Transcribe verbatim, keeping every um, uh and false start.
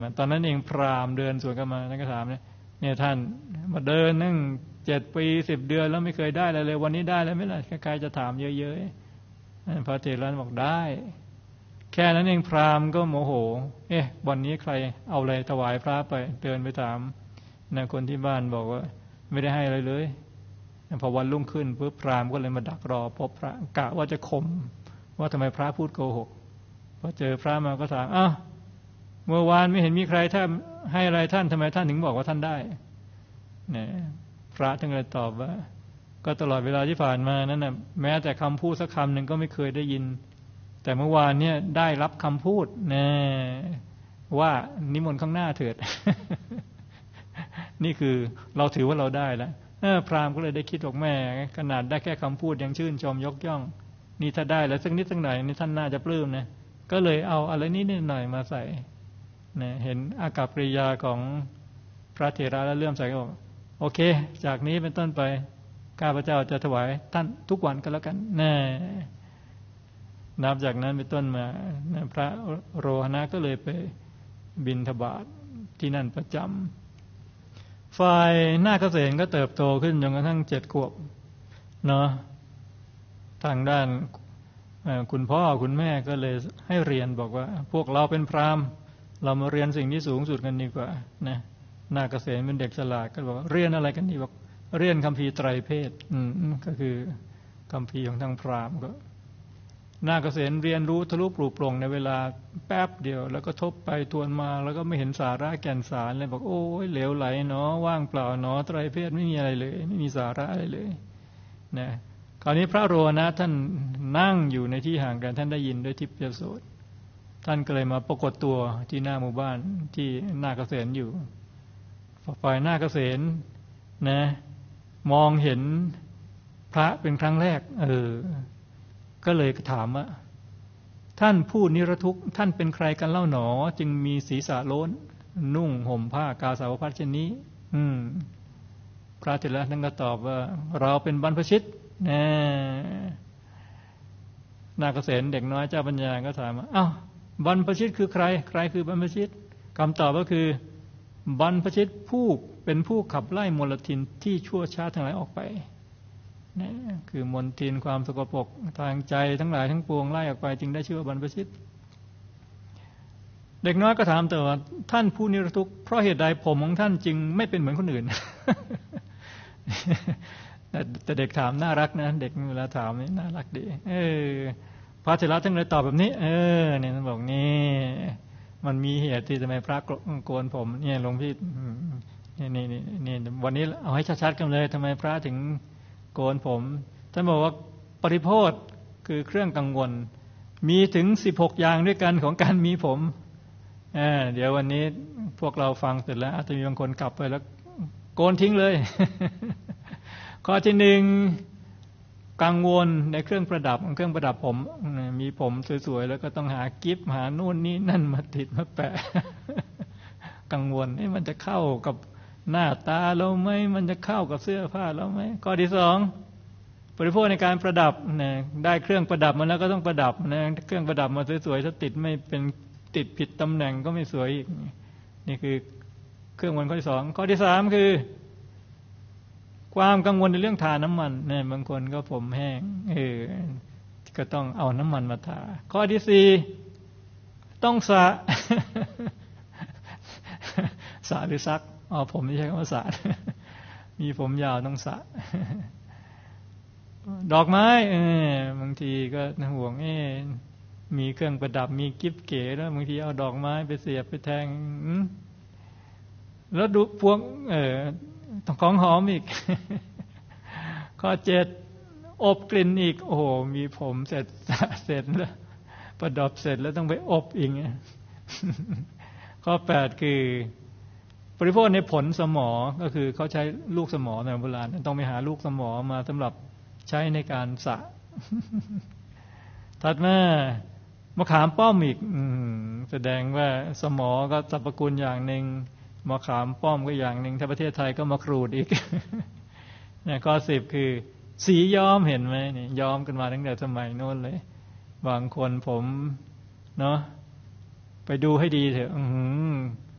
ตอนนั้นเองพราหมณ์เดินสวนกันมาท่านก็ถามเนี่ยเนี่ยท่านมาเดินนั่งเจ็ดปีสิบเดือนแล้วไม่เคยได้อะไรเลยวันนี้ได้แล้วไม่ล่ะใครจะถามเยอะๆพระเถระบอกได้แค่นั้นเองพราหมณ์ก็โมโหเอ๊ะวันนี้ใครเอาอะไรถวายพระไปเดินไปถามนะคนที่บ้านบอกว่าไม่ได้ให้อะไรเลยพอวันรุ่งขึ้นปุ๊บพราหมณ์ก็เลยมาดักรอพบพระกะว่าจะข่มว่าทำไมพระพูดโกหกพอเจอพระมาก็ถามอ้าวเมื่อวานไม่เห็นมีใครท่านให้อะไรท่านทำไมท่านถึงบอกว่าท่านได้เนี่ยพระท่านเลยตอบว่าก็ตลอดเวลาที่ผ่านมานั้นนะแม้แต่คำพูดสักคำหนึ่งก็ไม่เคยได้ยินแต่เมื่อวานเนี่ยได้รับคำพูดนะว่านิมนต์ข้างหน้าเถิด นี่คือเราถือว่าเราได้แล้วพราหมณ์ก็เลยได้คิดบอกแม่ขนาดได้แค่คำพูดยังชื่นชมยกย่องนี่ถ้าได้แล้วสักนิดสักหน่อยนี่ท่านน่าจะปลื้มนะก็เลยเอาอะไรนิดหน่อยมาใส่นะเห็นอากัปกิริยาของพระเถระแล้วเลื่อมใสก็บอกโอเคจากนี้เป็นต้นไปข้าพเจ้าจะถวายท่านทุกวันก็แล้วกันนะนับจากนั้นเป็นต้นมาพระโรหณะก็เลยไปบิณฑบาตที่นั่นประจำฝ่ายนาคเสนก็เติบโตขึ้นจนกระทั่งเจ็ดขวบเนาะทางด้านคุณพ่อคุณแม่ก็เลยให้เรียนบอกว่าพวกเราเป็นพราหมณ์เรามาเรียนสิ่งที่สูงสุดกันดีกว่านะนาคเสนเป็นเด็กฉลาดก็บอกเรียนอะไรกันดีบอกเรียนคัมภีร์ไตรเพศอืมก็คือคัมภีร์ของทางพราหมณ์ก็นาคเสนเรียนรู้ทะลุปลุกปลงในเวลาแป๊บเดียวแล้วก็ทบไปทวนมาแล้วก็ไม่เห็นสาระแก่นสารเลยบอกโอ้ยเหลวไหลเนาะว่างเปล่าเนาะไตรเพศไม่มีอะไรเลยไม่มีสาระอะไรเลยนะคราวนี้พระโรหณะท่านนั่งอยู่ในที่ห่างกันท่านได้ยินด้วยทิพยโสตท่านก็เลยมาปรากฏตัวที่หน้าหมู่บ้านที่นาคเสนอยู่ฝ่ายนาคเสนนะมองเห็นพระเป็นครั้งแรกเออก็เลยถามว่าท่านผู้นิรทุกข์ท่านเป็นใครกันเล่าหนอจึงมีศีรษะโล้นนุ่งห่มผ้ากาสาวพัสเช่นนี้อืมพระเถระท่านก็ตอบว่าเราเป็นบรรพชิตนะนาคเสนเด็กน้อยเจ้าปัญญาก็ถามว่าอ้าวบรรพชิตคือใครใครคือบรรพชิตคำตอบก็คือบรรพชิตผู้เป็นผู้ขับไล่มลทินที่ชั่วช้าทั้งหลายออกไปนี่คือมลทินความสกปรกทางใจทั้งหลายทั้งปวงไล่ออกไปจึงได้ชื่อว่าบรรพชิตเด็กน้อยก็ถามต่อว่าท่านผู้นิรทุกข์เพราะเหตุใดผมของท่านจึงไม่เป็นเหมือนคนอื่น แต่เด็กถามน่ารักนะเด็กเวลาถามนี่น่ารักดีเออพระเถระท่านเลยตอบแบบนี้เออเนี่ยท่านบอกนี่มันมีเหตุที่ทำไมพระโกนผมเนี่ยหลวงพี่นี่นี่นี่วันนี้เอาให้ชัดๆกันเลยทำไมพระถึงโกนผมท่านบอกว่าปริโภทคือเครื่องกังวลมีถึงสิบหกอย่างด้วยกันของการมีผมเออเดี๋ยววันนี้พวกเราฟังเสร็จแล้วอาจจะมีบางคนกลับไปแล้วโกนทิ้งเลย ข้อที่หนึ่งกังวลในเครื่องประดับเครื่องประดับผมมีผมสวยๆแล้วก็ต้องหากิฟต์หานู่นนี่นั่นมาติดมาแปะ กังวลนี่มันจะเข้ากับหน้าตาเราไหมมันจะเข้ากับเสื้อผ้าเราไหมข้อที่สองบริโภคในการประดับนะได้เครื่องประดับมาแล้วก็ต้องประดับนะเครื่องประดับมาสวยๆถ้าติดไม่เป็นติดผิดตำแหน่งก็ไม่สวยอีกนี่คือเครื่องวันข้อที่สองข้อที่สามคือความกังวลในเรื่องทาน้ำมันเนี่ยบางคนก็ผมแห้งเออก็ต้องเอาน้ำมันมาทาข้อที่สี่ต้องสระ สระหรือซักอ๋อผมไม่ใช่คำว่าสระ มีผมยาวต้องสระ ดอกไม้เออบางทีก็ห่วงเอมีเครื่องประดับมีกิฟต์เก๋แล้วบางทีเอาดอกไม้ไปเสียบไปแทงแล้วดูพวงเออของหอมอีก ข้อเจ็ดอบกลิ่นอีกโอ้โหมีผมเสร็จเสร็จแล้วประดับเสร็จแล้วต้องไปอบอีก ข้อแปดคือบริโภคในผลสมอก็คือเขาใช้ลูกสมอในโบราณต้องไปหาลูกสมอมาสำหรับใช้ในการสระ ถัดมามะขามป้อมอีกแสดงว่าสมอก็สรรพคุณอย่างหนึ่งมะขามป้อมก็อย่างหนึ่งถ้าประเทศไทยก็มะกรูดอีก เนี่ยข้อสิบคือสีย้อมเห็นไหมเนี่ยย้อมกันมาตั้งแต่สมัยโน้นเลยบางคนผมเนาะไปดูให้ดีเถอะ